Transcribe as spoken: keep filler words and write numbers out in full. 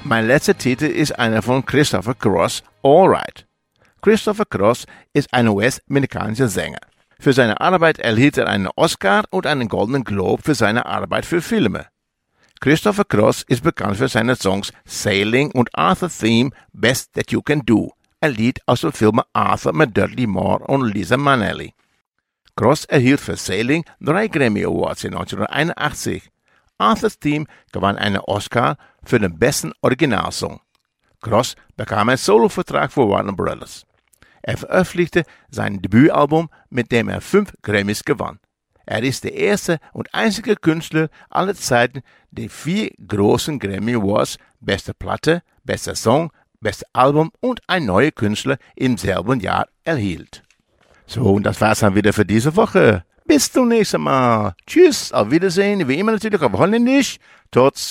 Mein letzter Titel ist einer von Christopher Cross, All Right. Christopher Cross ist ein US-amerikanischer Sänger. Für seine Arbeit erhielt er einen Oscar und einen Golden Globe für seine Arbeit für Filme. Christopher Cross ist bekannt für seine Songs Sailing und Arthur Theme Best That You Can Do, ein Lied aus dem Film Arthur mit Dudley Moore und Liza Minnelli. Cross erhielt für Sailing drei Grammy Awards in neunzehnhunderteinundachtzig. Arthur's Theme gewann einen Oscar für den besten Originalsong. Cross bekam einen Solovertrag für Warner Brothers. Er veröffentlichte sein Debütalbum, mit dem er fünf Grammys gewann. Er ist der erste und einzige Künstler aller Zeiten, der vier großen Grammy Awards, beste Platte, bester Song, bestes Album und ein neuer Künstler im selben Jahr erhielt. So, und das war's dann wieder für diese Woche. Bis zum nächsten Mal. Tschüss, auf Wiedersehen, wie immer natürlich auf Holländisch. Tot